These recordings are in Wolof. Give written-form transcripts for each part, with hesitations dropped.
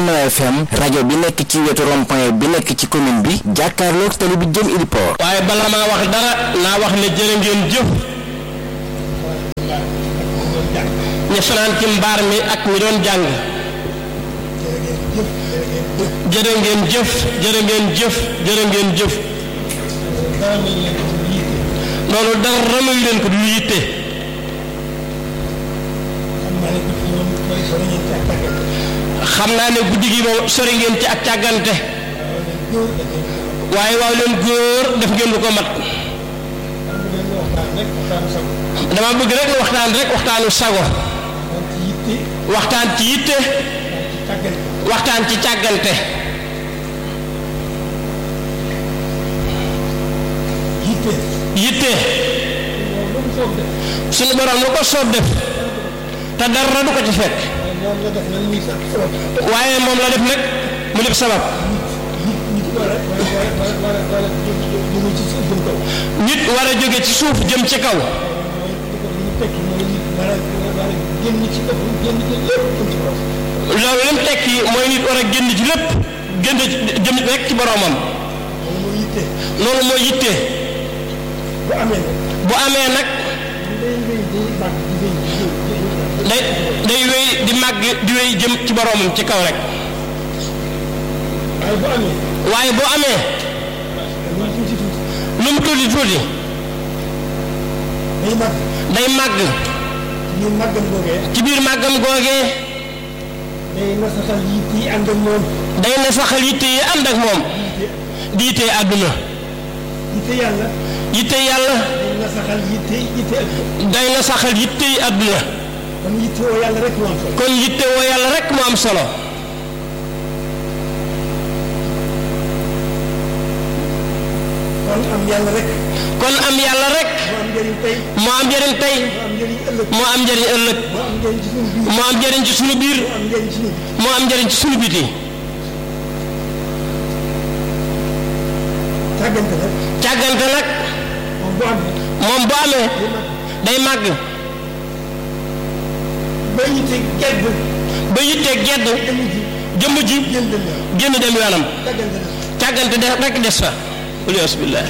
Benno FM rajo bi nekk ci wetu rond-point bi nekk ci commune bi jàkkaarloog tali bi jëm Ili Port. waaye bala maa wax dara naa wax ne jërë ngeen jëf ñu fanaan ci mbaar mi ak ñi doon jàng jërë ngeen jëf jërë ngeen jëf jërë ngeen jëf loolu dara may leen ko du yitte xam naa ne guddi gi moom sori ngeen ci ak càggante waaye waaw leen góor def ngeen lu ko mat dama bëgg rek waxtaanu sago waxtaan ci yitte waxtaan ci càggante yitte suñu borom lu ko soob def te dara du ko ci fekk waaye moom la def nag mu def sabab nit war a jóge ci suuf jëm ci kaw loolu lim tekki mooy nit war a génn ci lépp génn jëm rek ci boromam loolu mooy yitte bu amee nag day wéy di màgg di wéy jëm ci boromam ci kaw rek waaye bu amee lu mu tuuti tuuti day màgg ci biir màggam googee day nasaxal yitte yi ànd ak moom di yitte àdduna yitte yàlla day nasaxal yitte yi àdduna kon yitte woo yàlla rek mu am solo kon am yàlla rek moo am njëriñ tey moo am njëriñ ëllëg moo am njëriñ ci sunu biir moo am njëriñ ci sunu biti càggante nag moom bu amee day màgg ba yitte gedd jëmm ji génn dem yoonam càggante de rek des fa ulias billah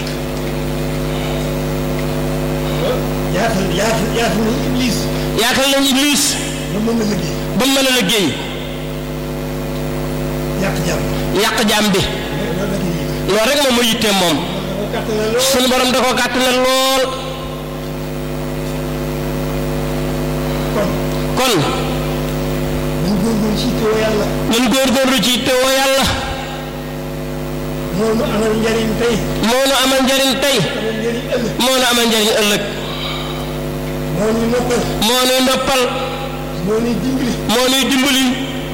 yaatal nañ Iblis ba mu mën a liggéey yàq jaam bi loolu rek moom mooy yitteem moom suñu borom da ko gàttal lool kon nañ góorgóorlu ci yittewoo yàlla moo nu amal njariñ tey moo nu amal njariñ ëllëg moo nuy noppal moo nuy dimbali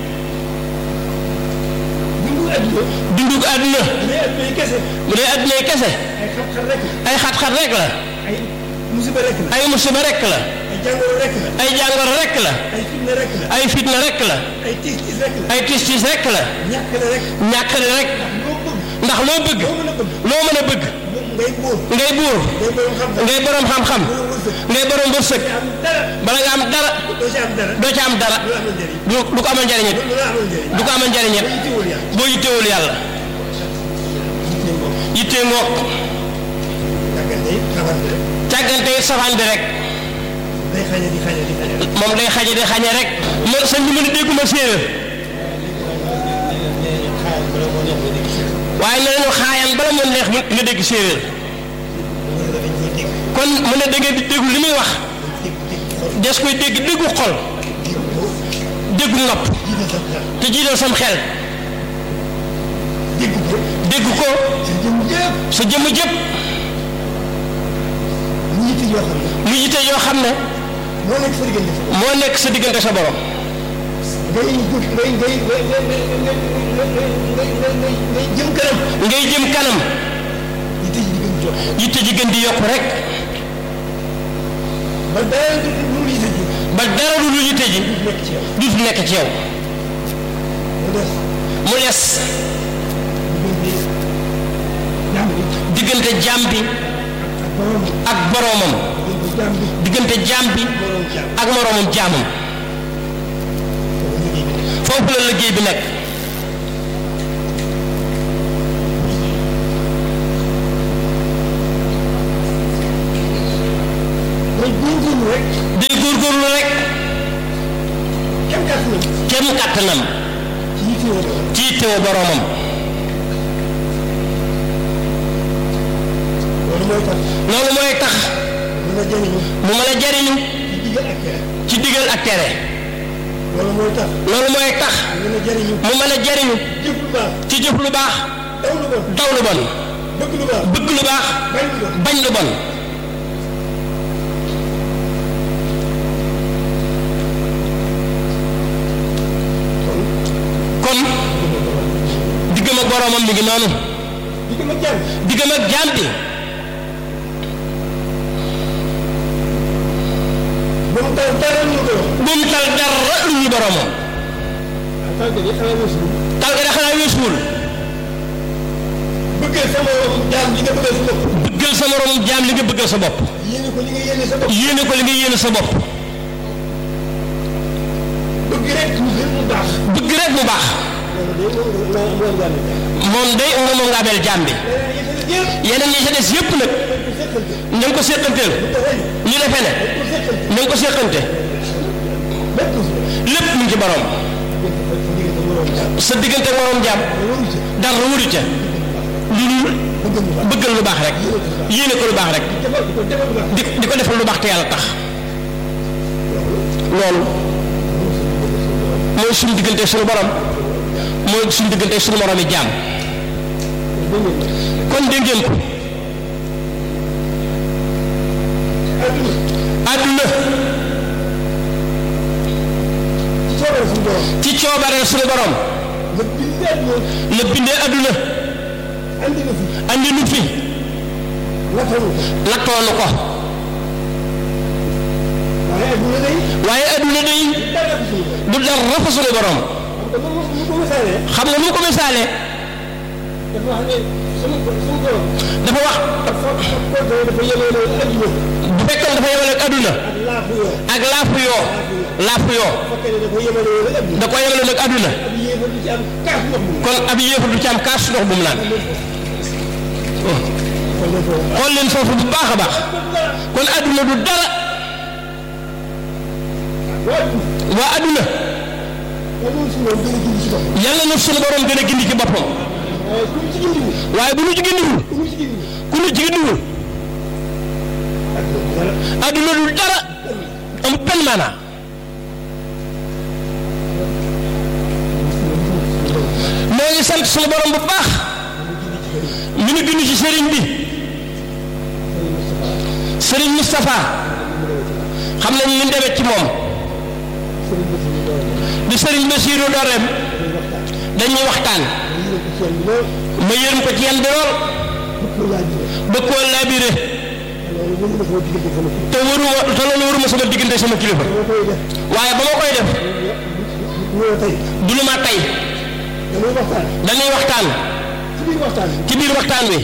dundug àdduna bu dee àdduna kese ay xat-xat rek la ay musiba rek la ay jàngoro rek la ay fitna rek la ay tis rek la ñàkk rek ndax loo bëgg loo mën a bëgg ngay buur ngay borom xam-xam ngay borom wërsëg bala nga am dara doo ci am dara du ko amal njariñet boo yittewul yàlla yittee ngoog càggante it safaan bi rek moom day xañe di xañe rek man sañ bi mën a dégguma séeréer waaye nee nañu xaayaan bala moo neex nga dégg séeréer kon mu ne da ngeen di déglu li muy wax des koy dégg déggu xol déggu nopp te jiital sam xel dégg ko sa jëmm jëpp mu yitte yoo xam ne moo nekk sa diggante sa borom ngay jëm kanam yitte ji gën di yokk rek ba dara lu dul yitte ji du fi nekk ci yow mu des diggante jaam bi ak boroomam diggante jaam bi ak moroomam jaamam foofu la liggéey bi nekk góorgóorlu rek kem kàttanam ci yittewoo boroomam. loolu mooy tax mu mën a jariñu ci digal ak tere. loolu mooy tax mu mën a jariñu ci jëf lu baax daw lu bon bëgg lu baax bañ lu bon. kon diggam ak boroomam mi ngi noonu. diggam ak jaam bi bu mu tal dara lu ñu boroomam. tal ga xanaa weesuwul bëggal sa moroom jaam li nga bëggal sa bopp. bëggal sa moroom jaam li nga bëggal sa bopp. yéene ko li nga yéene sa bopp. yéene ko li nga yéene sa bopp. bëgg rek mu baax. bëgg rek mu baax. moom day moom nga ameel jaam bi. yeneen yi sa des yëpp nag na nga ko séqanteel ñu defee ne na nga ko séqante lépp mu ngi ci borom. sa diggante morom jaam dara wóoru ca lu bëggal lu baax rek yéene ko lu baax rek di ko defal lu baax te yàlla tax. loolu mooy suñu diggante suñu borom mooy suñu diggante suñu moromi jaam. kon dégg ngeen ko àdduna ci coobare suñu borom la bindee àdduna andi nu fi nattoonu ko. waaye àdduna day du dara fa suñu borom. xam nga nu mu ko misaalee dafa wax bu fekkoon dafa yemale ak àdduna ak laafu yoo da ko yemale nag àdduna kon ab yéefar du ci am kaas ndox bu mu naan. xool leen foofu bu baax a baax kon àdduna du dara. waa àdduna yàlla na suñu borom gën a gindi ci boppam. waaye bu nu ci gindiwul ku nu ci gindiwul àdduna du dara amul benn maanaa. moo ngi sant suñu borom bu baax ñu ngi gindi ci sëriñ bi sëriñ Moustapha xam nañ ñu demee ci moom di sëriñ Bassirou Dorem dañuy waxtaan ma yërëm ko ci yan bi lool bëgg koo laabire te loolu waruma sama diggante sama kilifa waaye ba ma koy def du lu ma tey dañuy waxtaan ci biir waxtaan wi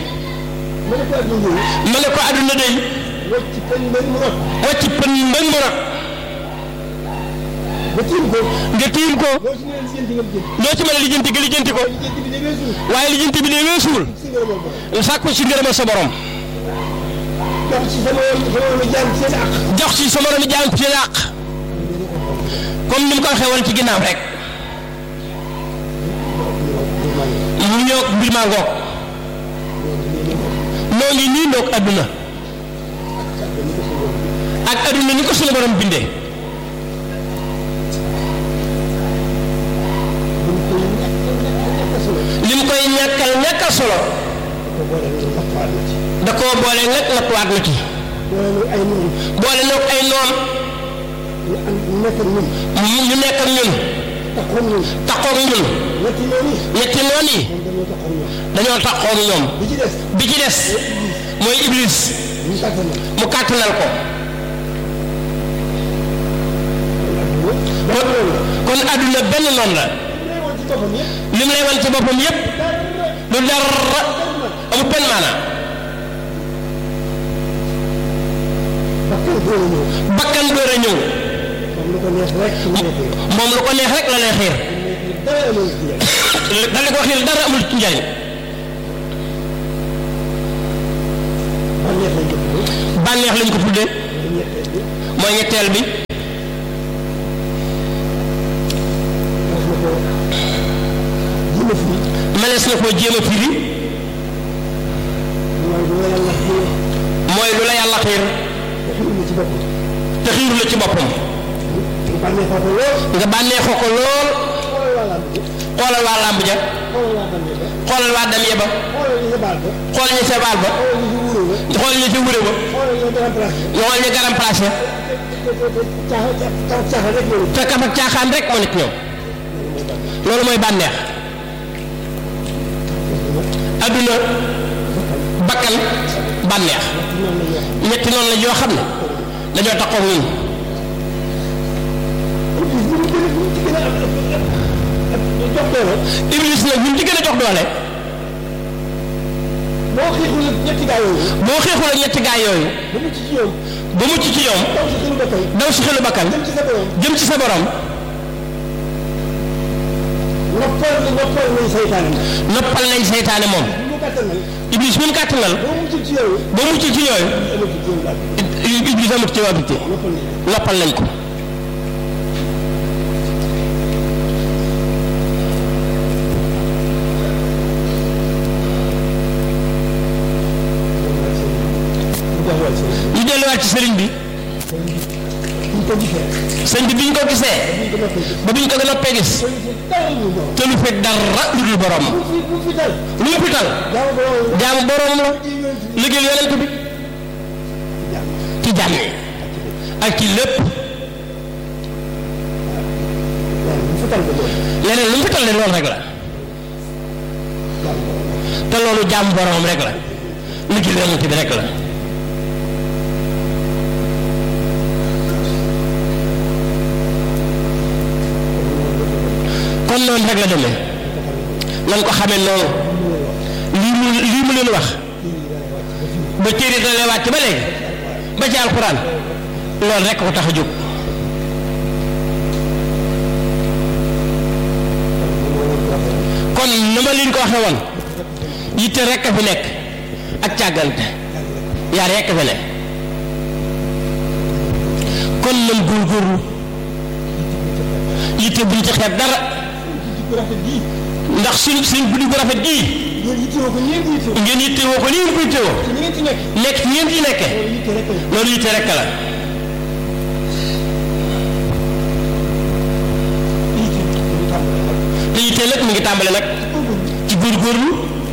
ma ne ko àdduna day wàcc pën mbëg mu rot nga tiim ko loo ci mën a lijjanti nga lijjanti ko waaye lijjanti bi ne weesuwul sàkku ci ngërëmal sa borom jox ci sa moromi jaam seen àq comme ni mu ko waxee woon ci ginnaaw rek mu ñëw mbir maa ngoog noo ngi nii ndoog adduna ak adduna ni ko suñu borom bindee lim koy ñàkkal solo da koo boole nag nattuwaat na ci boole nag ay noon ñu nekk ak ñun taxoog ñun ñetti noon yi dañoo taxoog ñoom bi ci des mooy Iblis mu kàttanal ko kon adduna benn noon la lim lay wan ci boppam yépp lu dara amul benn maanaa bakkan door a ñëw moom lu ko neex rek la lay xiir dale ko xiir dara amul ci njariñ bànneex lañ ko tuddee mooy ñetteel bi mënees na koo jéem a firi mooy lu la yàlla xiir te xiiru la ci boppam nga bànneexoo ko lool xoolal waa làmb ja xoolal waa dem ya ba xoolal ñu sa baal ba xoolal ñu sa wure ba xoolal ñu garam place te kaf ak caaxaan rek moo nekk ñoom loolu mooy bànneex adduna bakkan bànneex ñetti noonu la yoo xam ne dañoo taxaw ñun Iblis nag ñu ci gën a jox doole boo xeexul ak ñetti gaay yooyu ba mucc ci ñoom daw si xelu bakkan jëm ci sa borom noppal nañ seytaane moom Iblis mun kàttanal ba mucc ci yooyu Iblis amut ci wàllu noppal nañ ko ñu delluwaat ci sëriñ bi sëñ bi biñ ko gisee ba biñ ko noppee gis te lu fekk dara lu dul borom lu mu fi tal jaamu borom la liggéey yonent bi ci jàmm ak ci lépp leneen lu mu fi tal de loolu rek la te loolu jaamu borom rek la liggéey yonent bi rek la kon noonu rek la demee nan ko xamee noonu lii mu leen wax ba téere da lay wàcc ba léegi ba ci alxuraan loolu rek ko tax a jóg kon na ma leen ko waxee woon yitte rek a fi nekk ak càggante yaa rek a fi nekk kon nan góorgóorlu yitte buñ ci xeeb dara ndax suñ guddi bu rafet gii ngeen yittewoo ko nii ngeen ko yittewoo nekk ci ngeen ci nekke loolu yitte rek la te yitte nag mi ngi tàmbale nag ci góorgóorlu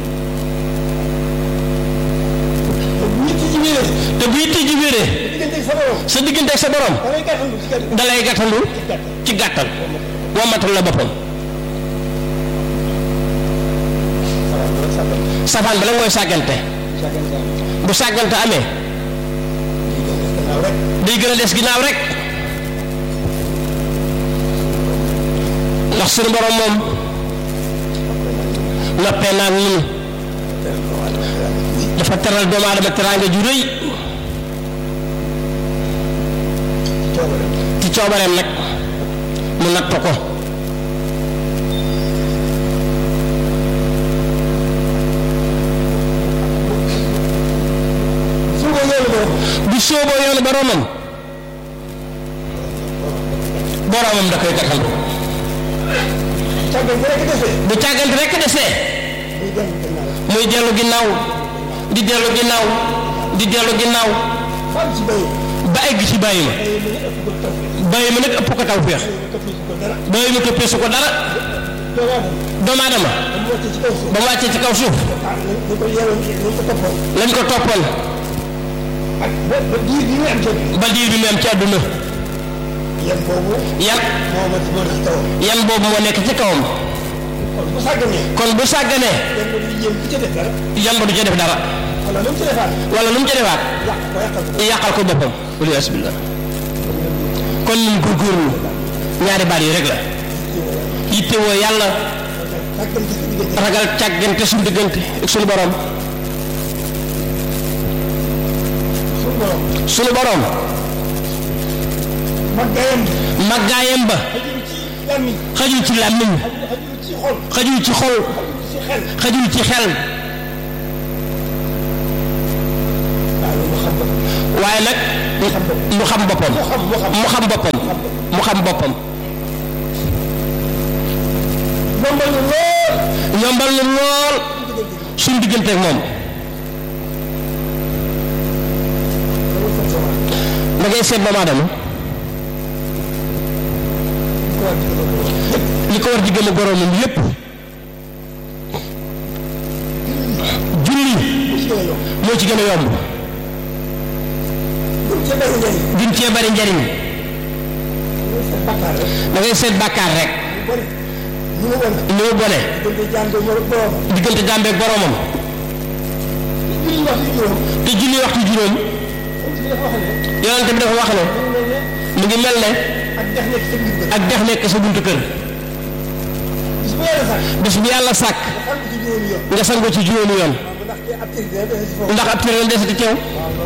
te bu yitte ji wéree sa diggante ak sa borom dalay gàttandu ci gàttal wammatal la boppam safaan ba la mooy sàggante bu sàggante amee day gën a des ginnaaw rek ndax suñu borom moom noppee naa ñun dafa teral doomu aadama teraanga ju rëy ci coobareem nag mu natt ko bu sooboo yoonu boromam da koy gàttal bu càggante rekk desee muy dellu ginnaaw di dellu ginnaaw di dellu ginnaaw ba egg ci bàyyi ma nag ëpp ko taw féex bàyyi ma toppee su ko dara doomu aadama ba mu wàccee ci kaw suuf lañ ko toppoon ba diir bi mu am ci àdduna yan boobu moo nekk ci kawam kon bu sàgganee yan ba du ca def dara wala lu mu ca defaat yàqal ko boppam wala asbillah kon ñun góorgóorlu ñaari baat yi rek la yittewoo yàlla ragal càggante suñu diggante ak suñu borom suñu borom màggaayam ba xajul ci làmmiñ xajul ci xol xajul ci xel waaye nag mu xam boppam yombal na lool suñu digganteeg moom. da ngay seet doomu aadama li ko war diggante boromam yépp julli moo ci gën a yomb gën cee bari njariñ da ngay seet bàkkaar rek ni mu bone diggante jaam beeg boromam te julli waxtu juróom yonent bi dafa wax ne mu ngi mel ne ak dex nekk sa buntu kër bés bu yàlla sàkk nga sango ci juróomi yoon ndax ab tër desati teew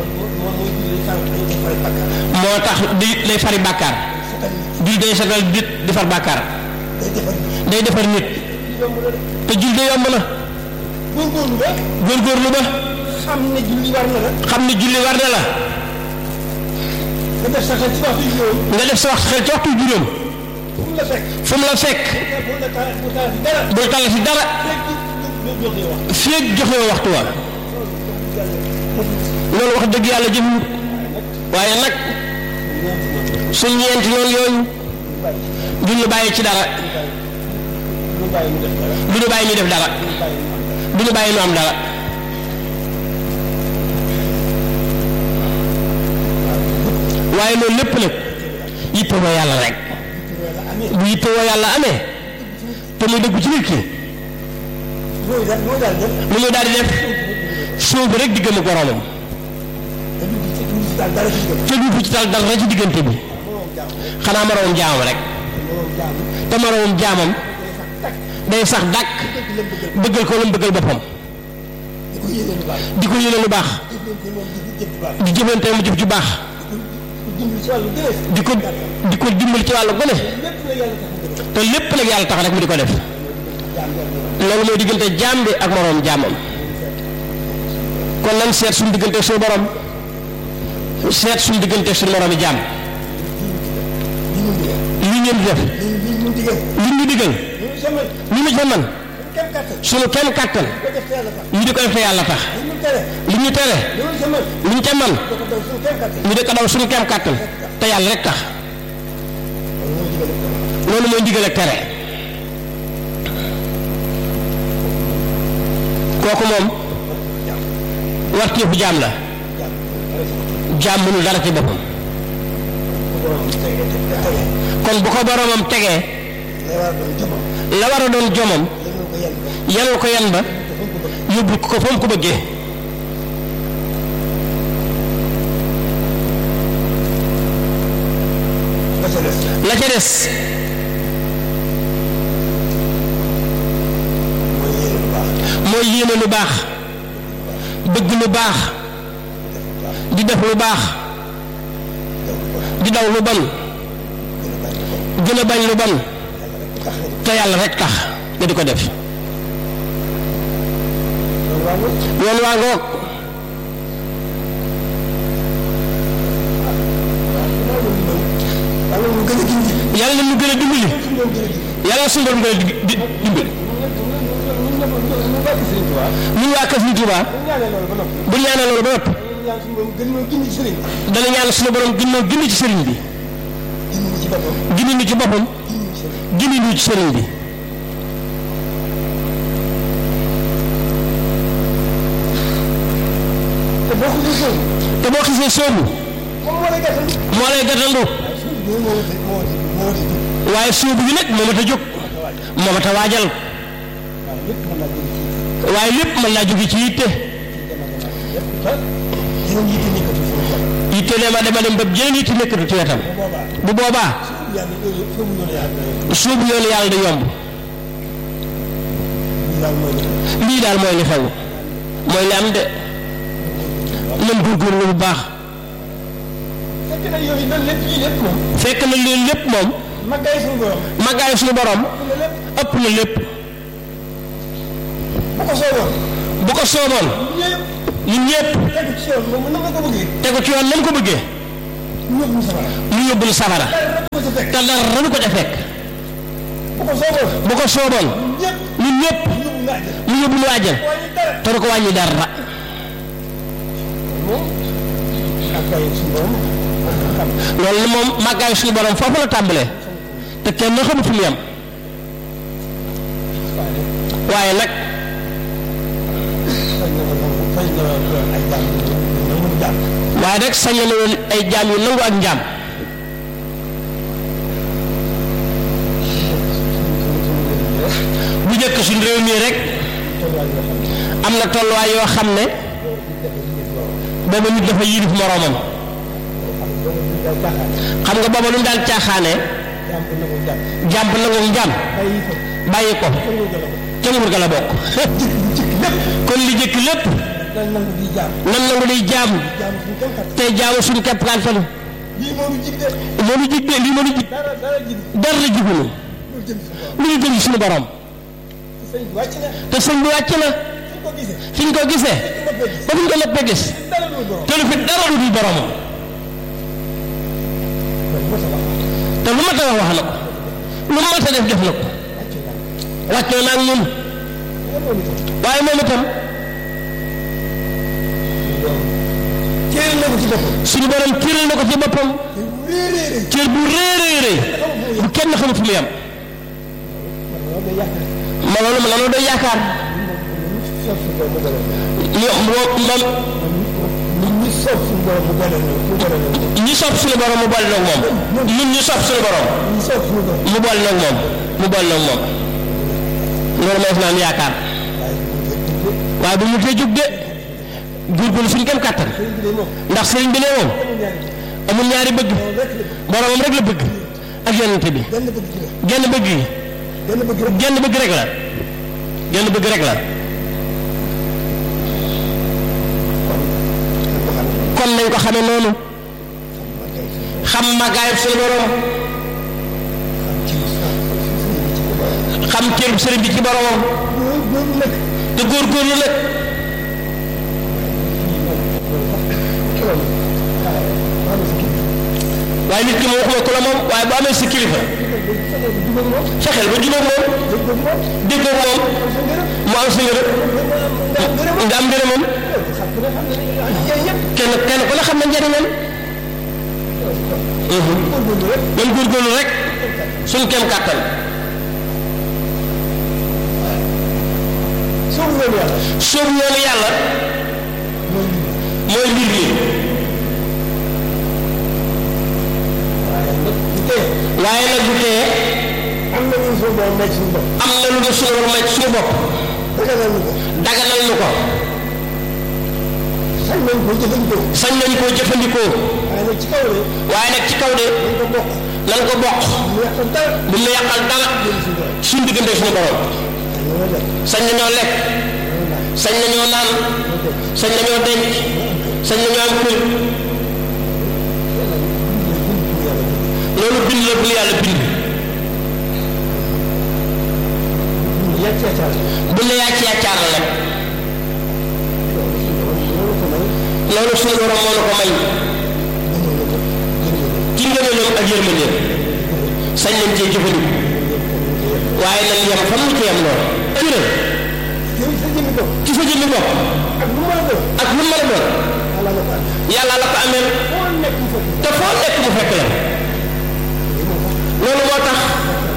moo tax day fari bàkkaar julli day setal nit di far bàkkaar day defar nit te julli day yomb na góorgóorlu ba xam ne julli war na la nga def sa xel ci waxtu juróom fu mu la fekk bul tala si dara feeg joxe waxtu wa loolu wax dëgg yàlla jëfewut waaye nag suñ ñeenti yoon yooyu duñ ñu bàyyi ci dara du ñu bàyyi ñu def dara du ñu bàyyi ñu am dara waaye loolu lépp nag yittewoo yàlla rek bu yittewoo yàlla amee te muy dëggu ci nit ki lu muy daal di def sóobu rek di gëm boromam te du ci tal dara ci diggante bi xanaa moroomam jaamam rek te moroomam jaamam day sax dàkk bëggal ko lam bëggal boppam di ko yéene lu baax di jëfante mu jëf ju baax di ko dimbali ci wàllu gone te lépp nag yàlla tax rek mu di ko def loolu mooy diggante jaam bi ak moroom jaamam kon nan seet suñu diggante suñu borom seet suñu diggante suñu moroomi jaam li ngeen di def li ñu digal li ñu ca man suñu kenn kàttan ñu di ko def te yàlla tax li ñu tere li ñu ca man ñu di ko daw suñu kenn kàttan te yàlla rek tax loolu mooy ndigal ak tere kooku moom warteefu jaam la jaam mënul dara ci boppam kon bu ko boromam tegee la war a doon jomam yanul ko yan ba yóbbu ko fa mu ko bëggee la ca des mooy yéene lu baax bëgg lu baax di def lu baax di daw lu bon gën a bañ lu bon te yàlla rek tax nga di ko def yoon waa ngoog yàlla nu gën a dimbali yàlla suñu borom gën a dimbali ñun waa Kër Sëriñ Tuubaa bu ñaanee loolu ba noppi dana ñaan suñu borom gën noo gindi ci sëriñ bi gindi nu ci boppam gindi nu ci sëriñ bi te boo xisee soobu moo lay gàttandu waaye soobu gi nag moo mat a jóg moo mat a waajal waaye lépp mën naa jóge ci yitte yitte ne ma dem ba jeneen yitte nekkatu ci wetam bu boobaa soobu yoonu yàlla da yomb lii daal mooy li xew mooy li am de nan góorgóorlu bu baax fekk na leen lépp moom màggaay suñu borom ëpp na lépp bu ko sooboon ñun ñëpp tegu ci yoon nam ko bëggee ñu yóbbu safara te dara du ko ca fekk bu ko sooboon ñun ñëpp mu yóbbu ñu àjjal te du ko wàññi dara. loolu moom màggaayu suñu borom foofu la tàmbalee te kenn xamut fu mu yem waaye nag sañ na woon ay jaam yu nangu ak njaam. bu njëkk suñu réew mii rek am na tolluwaay yoo xam ne booba nit dafa yilif moroomam xam nga booba lu mu daan caaxaanee jàmp nangu njaam bàyyi ko ca nguur ga la bokk. kon li jëkk lépp nan nangu di jaam tey jaamu suñu kepp kàttan moo nu jig de lii moo nu jig dara jigunu lu ñu jëm suñu borom te sëñ bi wàcc na fi ñu ko gisee ba fi ñu ko léppee gis te lu fi dara lu dul boromam te lu mat a wax na ko lu mat a def na ko wàccoo naa ak ñun waaye moom itam suñu borom cëral na ko ci boppam cër bu réeréeré bu kenn xamut fu mu yem ma loolu ma loolu day yaakaar ñi sopp suñu borom mu boole nag moom ñun ñu sopp suñu borom mu boole nag moom loolu mooy naan yaakaar waaye bu ñu tee jóg de góorgóorlu suñu kem kàttan ndax sëriñ bi ne moom amul ñaari bëgg boromam rek la bëgg ak yonente bi genn bëgg yi genn bëgg rek la kon nañ ko xamee noonu xam màggaayub suñu borom xam cërub sëriñ bi ci boromam te góorgóorlu nag waaye nit ki moom waxuma ku la moom waaye bu amee si kilifa fexeel ba jubóog moom déggoo moom mu am sa ngërëm nga am ngërëmam kenn ku la xam ne njëriñam man góorgóorlu rek suñ kem kàttan soobu yoonu yàlla mooy mbir mi waaye nag bu tee am na lu suñu borom may suñu bopp daganal nu ko sañ nañ koo jëfandikoo waaye nag ci kaw de nan ko bokk bu mu yàqal dara suñu diggante suñu borom sañ nañoo lekk sañ nañoo naan sañ nañoo denc sañ nañoo am kër loolu bind la bu yàlla bind bu ne yaa ci yàccaar la nag loolu suñu borom moo na ko may ci ngëneelam ak yërmandeem sañ nañ cee jëfandiku waaye nañ yem fan mu ci yem loolu cëral ci sa jëmmi bopp ak lu mën a doon yàlla la ko ameel te foo nekk mu fekk la loolu moo tax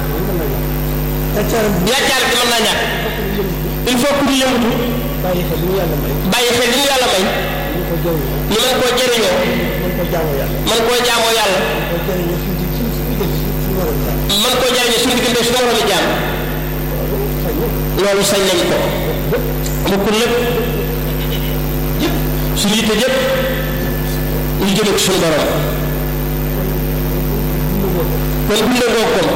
yàccaar bi mën naa ñàkk il faut que ñu yëngatu bàyyi xel li ñu yàlla may ñu mën koo jëriñoo mën koo jaamoo yàlla mën koo jëriñoo suñu diggante suñu moromi jaam loolu sañ nañ ko bokkul lépp suñu yitte yëpp ñu jëme ko suñu borom kon bu ñu la ngoog kon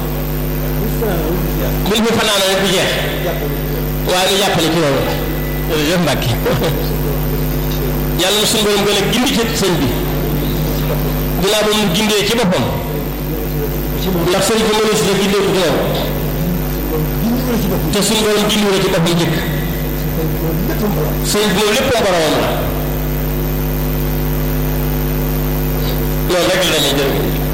buñ fi fanaana rek bu jeex waaye ñu jàppale ci loolu jërëjëf Mbàkke yàlla na suñu borom gën a gindi ci sëñ bi dinaa moom mu gindee ci boppam ndax sëñ bi mënoo si ne gindee ko ci moom te suñu borom gindi na ci boppam njëkk sëñ bi moom lépp boromam la loolu rek la demee jërëjëf